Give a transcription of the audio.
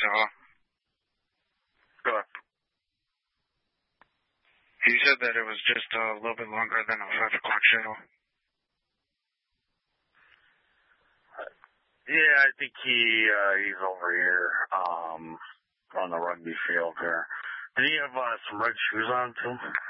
shadow. Good. He said that it was just a little bit longer than a 5 o'clock shadow. Yeah, I think he's over here, on the rugby field here. Did he have some red shoes on too?